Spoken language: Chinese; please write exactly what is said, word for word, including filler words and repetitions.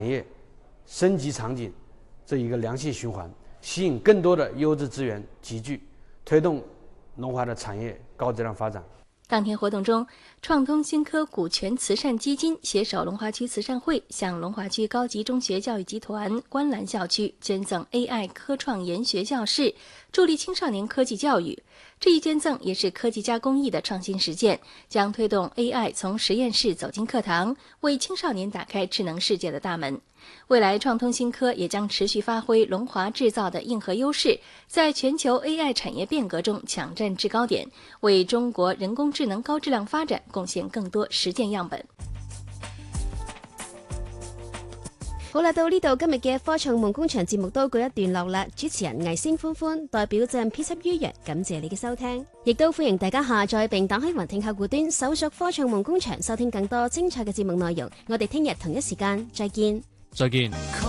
业升级场景这一个良性循环，吸引更多的优质资源集聚，推动龙华的产业高质量发展。 当天活动中，创通新科股权慈善基金携手龙华区慈善会，向龙华区高级中学教育集团观澜校区捐赠 A I 科创研学教室，助力青少年科技教育。这一捐赠也是科技加工艺的创新实践，将推动 A I 从实验室走进课堂，为青少年打开智能世界的大门。未来创通新科也将持续发挥龙华制造的硬核优势，在全球 A I 产业变革中抢占制高点，为中国人工智能高质量发展贡献更多实践样本。 好啦，到呢度今日嘅科創夢工場節目都告一段落啦。主持人魏星歡歡代表鎮 P 七 於洋，感謝你嘅收聽，亦都歡迎大家下載並打開雲聽客戶端，搜索科創夢工場，收聽更多精彩嘅節目內容。我哋聽日同一時間再見。 再見。